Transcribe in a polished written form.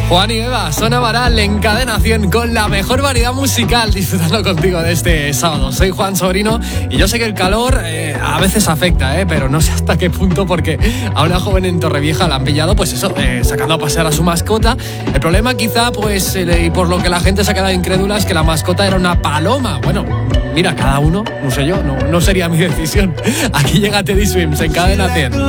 Juan y Eva, Son Amaral en Cadena 100 con la mejor variedad musical, disfrutando contigo de este sábado. Soy Juan Sobrino y yo sé que el calor a veces afecta, pero no sé hasta qué punto, porque a una joven en Torrevieja la han pillado, pues eso, sacando a pasear a su mascota. El problema quizá, pues, y por lo que la gente se ha quedado incrédula, es que la mascota era una paloma. Bueno, mira, cada uno, no sé yo, no sería mi decisión. Aquí llega Teddy Swims en Cadena 100.